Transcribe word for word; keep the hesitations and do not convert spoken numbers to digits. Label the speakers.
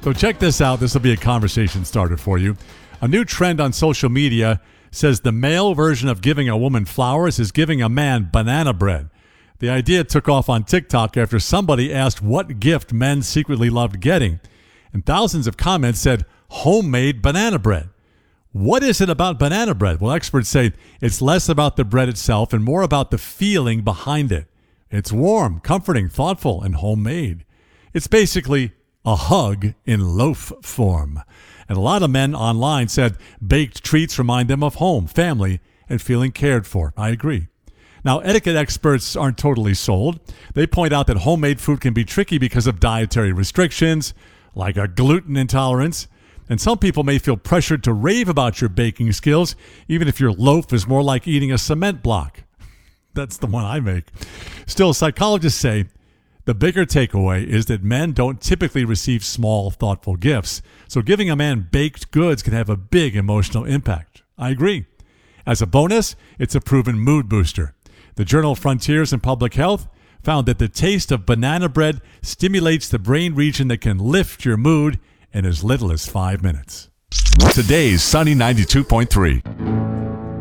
Speaker 1: So check this out. This will be a conversation starter for you. A new trend on social media says the male version of giving a woman flowers is giving a man banana bread. The idea took off on TikTok after somebody asked what gift men secretly loved getting. And thousands of comments said homemade banana bread. What is it about banana bread? Well, experts say it's less about the bread itself and more about the feeling behind it. It's warm, comforting, thoughtful, and homemade. It's basically a hug in loaf form. And a lot of men online said baked treats remind them of home, family, and feeling cared for. I agree. Now, etiquette experts aren't totally sold. They point out that homemade food can be tricky because of dietary restrictions, like a gluten intolerance. And some people may feel pressured to rave about your baking skills, even if your loaf is more like eating a cement block. That's the one I make. Still, psychologists say the bigger takeaway is that men don't typically receive small, thoughtful gifts. So giving a man baked goods can have a big emotional impact. I agree. As a bonus, it's a proven mood booster. The journal Frontiers in Public Health found that the taste of banana bread stimulates the brain region that can lift your mood in as little as five minutes.
Speaker 2: Today's Sunny ninety-two point three.